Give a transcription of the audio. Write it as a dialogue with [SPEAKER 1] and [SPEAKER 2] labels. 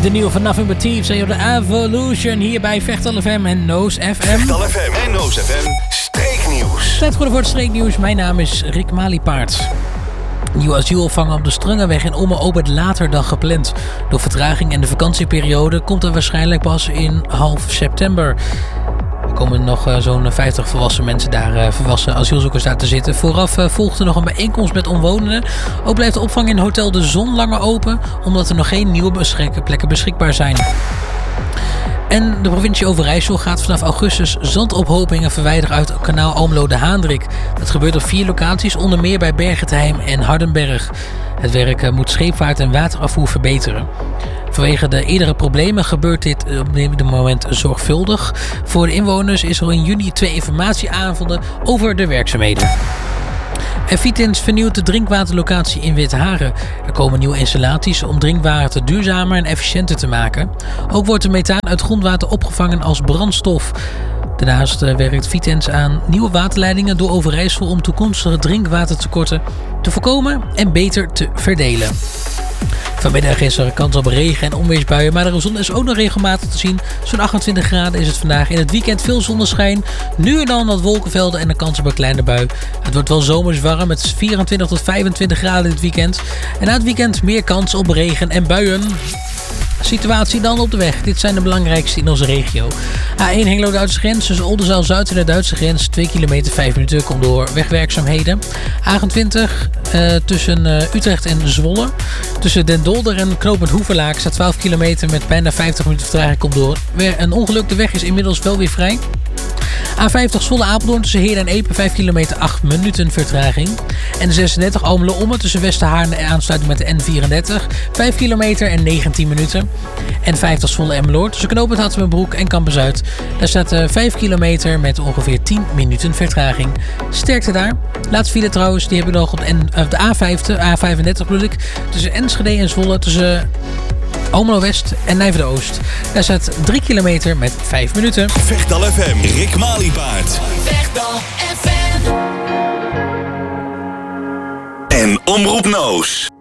[SPEAKER 1] De nieuwe van Nothing But Thieves en de Evolution hier bij Vechtal FM en Noos FM.
[SPEAKER 2] Vechtal FM en Noos FM, streeknieuws.
[SPEAKER 1] Tijd voor het streeknieuws. Mijn naam is Rick Maliepaard. Nieuw asielopvang op de Strungenweg in Ommen opent later dan gepland. Door vertraging en de vakantieperiode komt er waarschijnlijk pas in half september. Er komen nog zo'n 50 volwassen mensen daar, volwassen asielzoekers daar te zitten. Vooraf volgde nog een bijeenkomst met omwonenden. Ook blijft de opvang in Hotel de Zon langer open, omdat er nog geen nieuwe plekken beschikbaar zijn. En de provincie Overijssel gaat vanaf augustus zandophopingen verwijderen uit kanaal Almelo de Haandrik. Dat gebeurt op 4 locaties, onder meer bij Bergentheim en Hardenberg. Het werk moet scheepvaart en waterafvoer verbeteren. Vanwege de eerdere problemen gebeurt dit op dit moment zorgvuldig. Voor de inwoners is er in juni 2 informatieavonden over de werkzaamheden. En Vitens vernieuwt de drinkwaterlocatie in Witharen. Er komen nieuwe installaties om drinkwater duurzamer en efficiënter te maken. Ook wordt de methaan uit grondwater opgevangen als brandstof. Daarnaast werkt Vitens aan nieuwe waterleidingen door Overijssel om toekomstige drinkwatertekorten te voorkomen en beter te verdelen. Vanmiddag is er kans op regen en onweersbuien, maar de zon is ook nog regelmatig te zien. Zo'n 28 graden is het vandaag. In het weekend veel zonneschijn. Nu en dan wat wolkenvelden en een kans op een kleine bui. Het wordt wel zomers warm met 24 tot 25 graden dit weekend. En na het weekend meer kans op regen en buien. Situatie dan op de weg. Dit zijn de belangrijkste in onze regio. A1 Hengelo-Duitse grens tussen Oldenzaal-Zuid en de Duitse grens. 2 kilometer 5 minuten komt door wegwerkzaamheden. A28 tussen Utrecht en Zwolle. Tussen Den Dolder en knooppunt Hoeverlaak staat 12 kilometer met bijna 50 minuten vertraging komt door. Een ongeluk, de weg is inmiddels wel weer vrij. A50 Zwolle-Apeldoorn tussen Heerden en Epe 5 kilometer 8 minuten vertraging. En de 36 Almelo-Ommen tussen Westerhaarden en aansluiting met de N34 5 kilometer en 19 minuten. En 50 Zwolle-Emmeloord tussen knooppunt Hattemerbroek en Kampen-Zuid. Daar staat 5 kilometer met ongeveer 10 minuten vertraging. Sterkte daar. Laatste file trouwens, die hebben we nog op de A35 bedoel ik. Tussen Enschede en Zwolle tussen Almelo West en Nijverde-Oost. Daar staat 3 kilometer met 5 minuten.
[SPEAKER 2] Vechtal FM, Rick Maliepaard.
[SPEAKER 3] Vechtal FM.
[SPEAKER 2] En Omroep Noos.